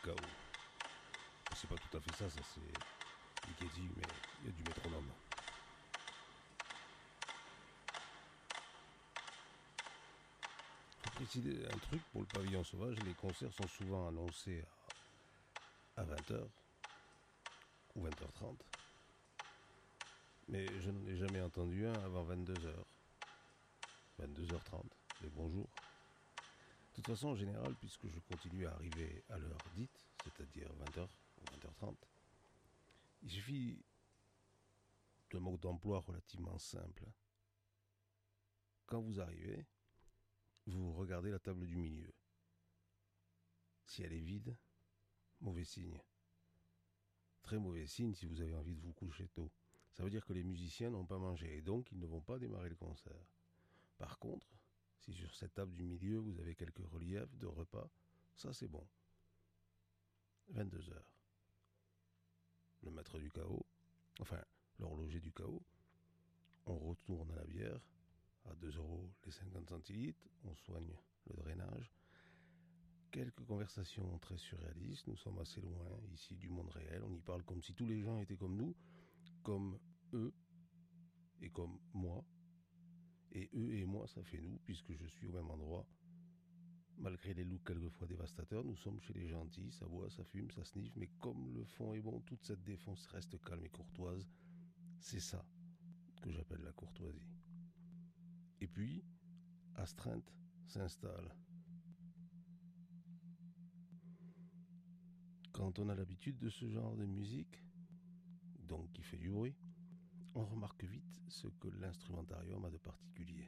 chaos. C'est pas tout à fait ça, ça c'est Ligeti, mais il y a du métronome. Faut préciser un truc pour le pavillon sauvage, les concerts sont souvent annoncés à 20h ou 20h30. Mais je n'en ai jamais entendu un avant 22h. 22h30, les bonjours. De toute façon, en général, puisque je continue à arriver à l'heure dite, c'est-à-dire 20h ou 20h30, il suffit d'un mode d'emploi relativement simple. Quand vous arrivez, vous regardez la table du milieu. Si elle est vide, mauvais signe. Très mauvais signe si vous avez envie de vous coucher tôt. Ça veut dire que les musiciens n'ont pas mangé et donc ils ne vont pas démarrer le concert. Par contre, si sur cette table du milieu vous avez quelques reliefs de repas, ça c'est bon. 22h. Le maître du chaos, enfin l'horloger du chaos, on retourne à la bière, à 2€ les 50 centilitres, on soigne le drainage. Quelques conversations très surréalistes, nous sommes assez loin ici du monde réel, on y parle comme si tous les gens étaient comme nous, comme eux et comme moi. Et eux et moi, ça fait nous, puisque je suis au même endroit. Malgré les looks quelquefois dévastateurs, nous sommes chez les gentils, ça boit, ça fume, ça sniffe, mais comme le fond est bon, toute cette défonce reste calme et courtoise. C'est ça que j'appelle la courtoisie. Et puis, astreinte s'installe. Quand on a l'habitude de ce genre de musique, donc qui fait du bruit, on remarque vite ce que l'instrumentarium a de particulier.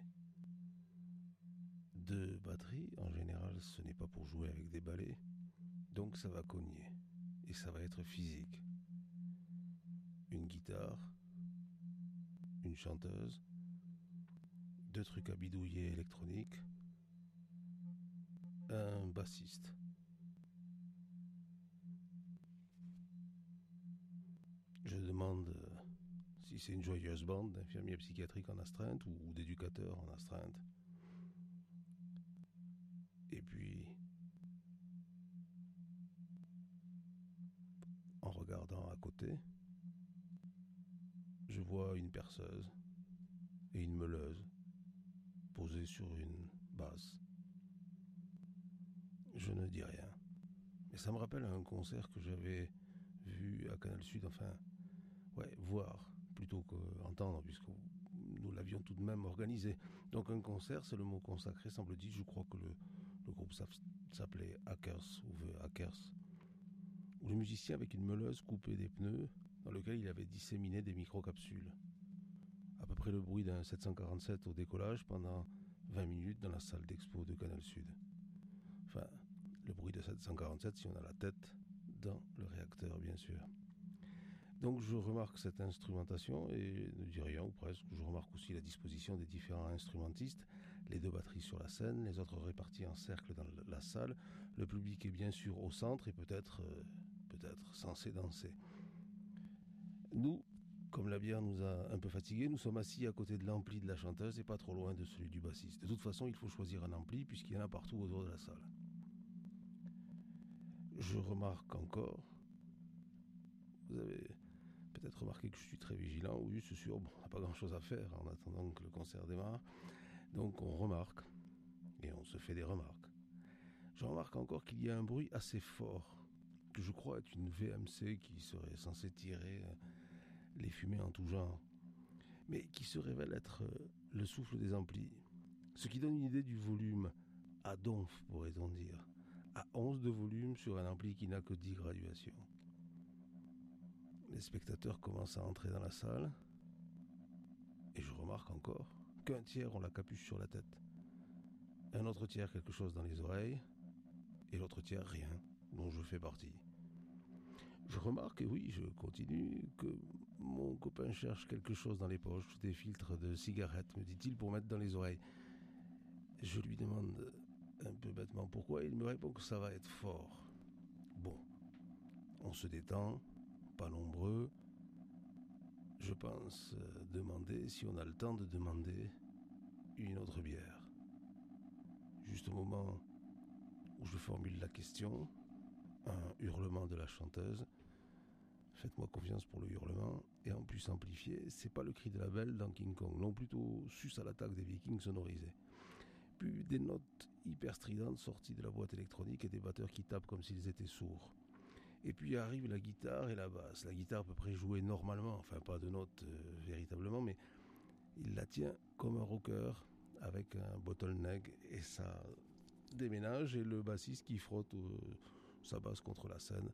De batterie, en général, ce n'est pas pour jouer avec des balais, donc ça va cogner, et ça va être physique. Une guitare, une chanteuse, 2 trucs à bidouiller électroniques, un bassiste. Je demande si c'est une joyeuse bande d'infirmiers psychiatriques en astreinte ou d'éducateurs en astreinte. Et puis, en regardant à côté, je vois une perceuse et une meuleuse posées sur une basse. Je ne dis rien. Mais ça me rappelle un concert que j'avais vu à Canal Sud, enfin, voir plutôt qu'entendre, puisque nous l'avions tout de même organisé. Donc un concert, c'est le mot consacré, semble-t-il. Je crois que le groupe s'appelait Hackers, ou The Hackers, où le musicien avec une meuleuse coupait des pneus dans lequel il avait disséminé des microcapsules. À peu près le bruit d'un 747 au décollage pendant 20 minutes dans la salle d'expo de Canal Sud. Enfin, le bruit de 747 si on a la tête dans le réacteur, bien sûr. Donc je remarque cette instrumentation et ne dis rien ou presque. Je remarque aussi la disposition des différents instrumentistes, les 2 batteries sur la scène, les autres répartis en cercle dans la salle. Le public est bien sûr au centre et peut-être censé danser. Nous, comme la bière nous a un peu fatigués, nous sommes assis à côté de l'ampli de la chanteuse et pas trop loin de celui du bassiste. De toute façon, il faut choisir un ampli puisqu'il y en a partout autour de la salle. Je remarque encore, vous avez peut-être remarqué que je suis très vigilant, oui c'est sûr, bon, on n'a pas grand chose à faire en attendant que le concert démarre, donc on remarque, et on se fait des remarques. Je remarque encore qu'il y a un bruit assez fort, que je crois être une VMC qui serait censée tirer les fumées en tout genre, mais qui se révèle être le souffle des amplis, ce qui donne une idée du volume, à donf pourrait-on dire, à 11 de volume sur un ampli qui n'a que 10 graduations. Les spectateurs commencent à entrer dans la salle, et je remarque encore qu'un tiers ont la capuche sur la tête, un autre tiers quelque chose dans les oreilles, et l'autre tiers rien, dont je fais partie. Je remarque, et oui, je continue, que mon copain cherche quelque chose dans les poches, des filtres de cigarettes, me dit-il, pour mettre dans les oreilles. Je lui demande un peu bêtement pourquoi, et il me répond que ça va être fort. Bon, on se détend, pas nombreux. Je pense demander si on a le temps de demander une autre bière. Juste au moment où je formule la question, un hurlement de la chanteuse. Faites-moi confiance pour le hurlement. Et en plus amplifié, c'est pas le cri de la belle dans King Kong, non, plutôt sus à l'attaque des Vikings sonorisés. Puis des notes hyper stridentes sorties de la boîte électronique et des batteurs qui tapent comme s'ils étaient sourds. Et puis arrive la guitare et la basse. La guitare à peu près jouée normalement, enfin pas de notes véritablement, mais il la tient comme un rocker avec un bottleneck et ça déménage et le bassiste qui frotte sa basse contre la scène.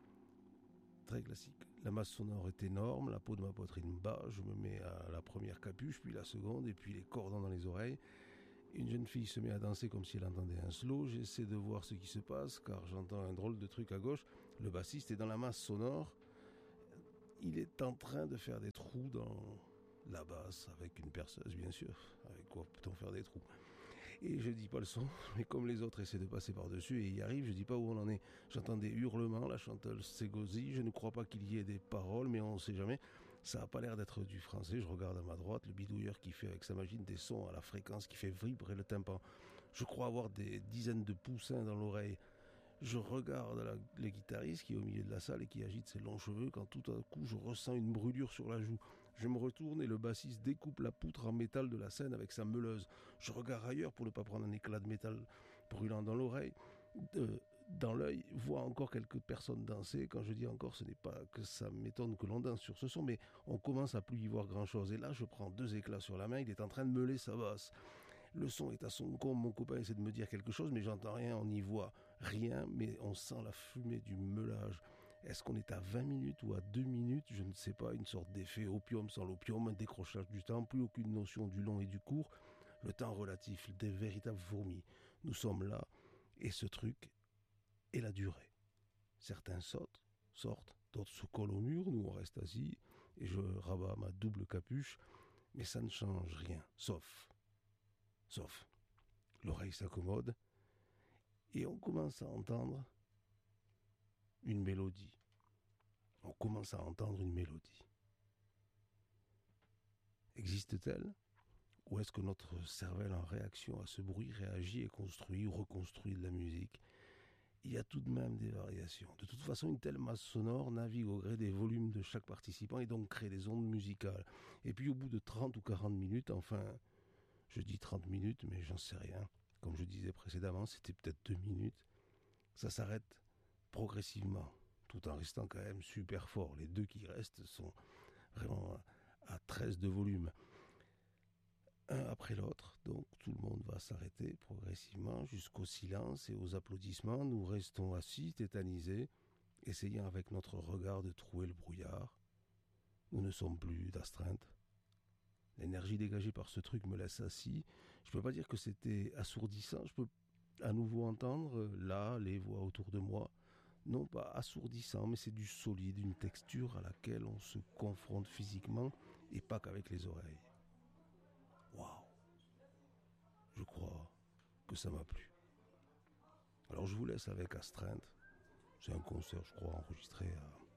Très classique. La masse sonore est énorme, la peau de ma poitrine bat, je me mets à la première capuche, puis la seconde, et puis les cordons dans les oreilles. Une jeune fille se met à danser comme si elle entendait un slow. J'essaie de voir ce qui se passe, car j'entends un drôle de truc à gauche. Le bassiste est dans la masse sonore. Il est en train de faire des trous dans la basse, avec une perceuse, bien sûr. Avec quoi peut-on faire des trous ? Et je dis pas le son, mais comme les autres essaient de passer par-dessus et y arrivent, je dis pas où on en est. J'entends des hurlements, la chanteuse s'égosille, je ne crois pas qu'il y ait des paroles, mais on ne sait jamais. Ça a pas l'air d'être du français, je regarde à ma droite le bidouilleur qui fait avec sa machine des sons à la fréquence qui fait vibrer le tympan. Je crois avoir des dizaines de poussins dans l'oreille. Je regarde le guitariste qui est au milieu de la salle et qui agite ses longs cheveux quand tout à coup je ressens une brûlure sur la joue. Je me retourne et le bassiste découpe la poutre en métal de la scène avec sa meuleuse. Je regarde ailleurs pour ne pas prendre un éclat de métal brûlant dans l'oreille. Dans l'œil, vois encore quelques personnes danser. Quand je dis encore, ce n'est pas que ça m'étonne que l'on danse sur ce son, mais on commence à plus y voir grand-chose. Et là, je prends 2 éclats sur la main, il est en train de meuler sa basse. Le son est à son comble, mon copain essaie de me dire quelque chose, mais j'entends rien, on n'y voit rien, mais on sent la fumée du meulage. Est-ce qu'on est à 20 minutes ou à 2 minutes? Je ne sais pas, une sorte d'effet opium sans l'opium, un décrochage du temps, plus aucune notion du long et du court, le temps relatif, des véritables fourmis. Nous sommes là, et ce truc est la durée. Certains sortent, d'autres se collent au mur, nous on reste assis, et je rabats ma double capuche, mais ça ne change rien, sauf, l'oreille s'accommode, et on commence à entendre une mélodie. On commence à entendre une mélodie. Existe-t-elle? Ou est-ce que notre cervelle, en réaction à ce bruit, réagit et construit ou reconstruit de la musique? Il y a tout de même des variations. De toute façon, une telle masse sonore navigue au gré des volumes de chaque participant et donc crée des ondes musicales. Et puis au bout de 30 ou 40 minutes, enfin, je dis 30 minutes, mais j'en sais rien. Comme je disais précédemment, c'était peut-être 2 minutes. Ça s'arrête progressivement, tout en restant quand même super fort. Les deux qui restent sont vraiment à 13 de volume. Un après l'autre, donc tout le monde va s'arrêter progressivement jusqu'au silence et aux applaudissements. Nous restons assis, tétanisés, essayant avec notre regard de trouer le brouillard. Nous ne sommes plus d'astreinte. L'énergie dégagée par ce truc me laisse assis. Je ne peux pas dire que c'était assourdissant. Je peux à nouveau entendre là les voix autour de moi. Non pas assourdissant, mais c'est du solide, une texture à laquelle on se confronte physiquement et pas qu'avec les oreilles. Waouh! Je crois que ça m'a plu. Alors je vous laisse avec Astreinte. C'est un concert, je crois, enregistré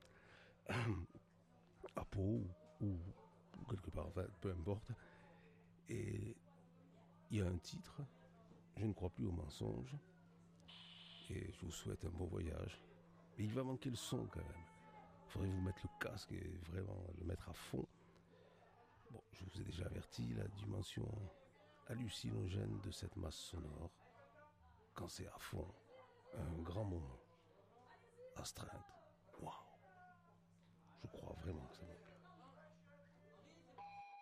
à Pau ou quelque part, enfin, peu importe. Et il y a un titre, Je ne crois plus aux mensonges. Et je vous souhaite un bon voyage. Mais il va manquer le son quand même. Il faudrait vous mettre le casque et vraiment le mettre à fond. Bon, je vous ai déjà averti, la dimension hallucinogène de cette masse sonore, quand c'est à fond, un grand moment, astreinte.